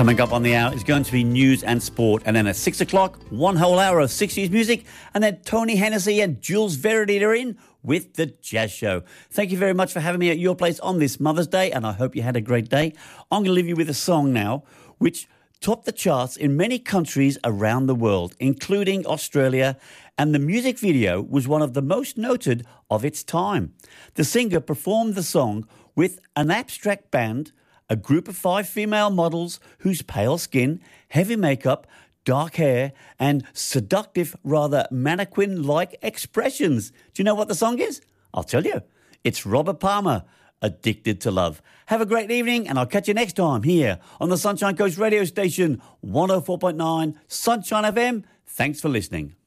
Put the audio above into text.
Coming up on the hour is going to be news and sport. And then at 6 o'clock, one whole hour of 60s music. And then Tony Hennessy and Jules Verity are in with The Jazz Show. Thank you very much for having me at your place on this Mother's Day. And I hope you had a great day. I'm going to leave you with a song now, which topped the charts in many countries around the world, including Australia. And the music video was one of the most noted of its time. The singer performed the song with an abstract band, a group of 5 female models whose pale skin, heavy makeup, dark hair, and seductive, rather mannequin-like expressions. Do you know what the song is? I'll tell you. It's Robert Palmer, Addicted to Love. Have a great evening, and I'll catch you next time here on the Sunshine Coast radio station, 104.9 Sunshine FM. Thanks for listening.